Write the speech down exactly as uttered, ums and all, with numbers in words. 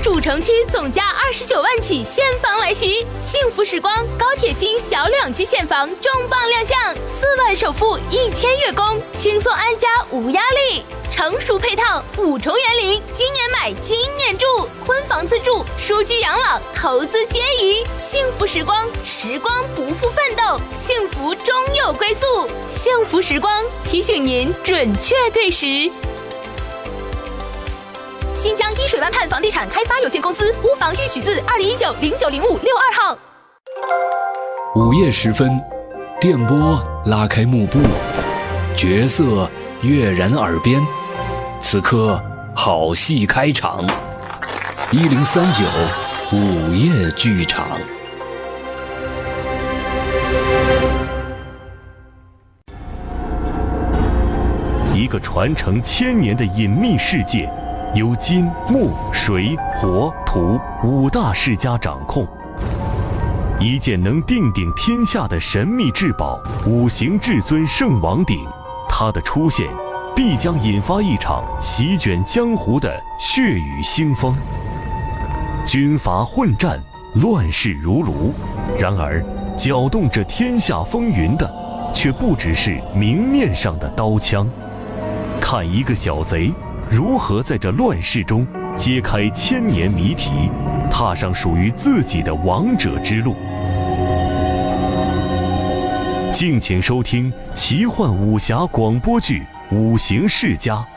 主城区总价二十九万起现房来袭，幸福时光高铁新小两居现房重磅亮相，四万首付一千月供，轻松安家无压力。成熟配套五重园林，今年买今年住，婚房自住、舒居养老、投资皆宜。幸福时光，时光不负奋斗，幸福终有归宿。幸福时光提醒您准确对时。新疆依水湾畔房地产开发有限公司屋房预许字二零一九零九零五六二号。 午夜时分，电波拉开幕布，角色跃然耳边。此刻，好戏开场。一零三九午夜剧场。 一个传承千年的隐秘世界，由金、木、水、火、土五大世家掌控。一件能定鼎天下的神秘至宝——五行至尊圣王鼎，它的出现必将引发一场席卷江湖的血雨腥风。军阀混战，乱世如炉。然而，搅动着天下风云的，却不只是明面上的刀枪。看一个小贼如何在这乱世中揭开千年谜题，踏上属于自己的王者之路。敬请收听奇幻武侠广播剧《五行世家》。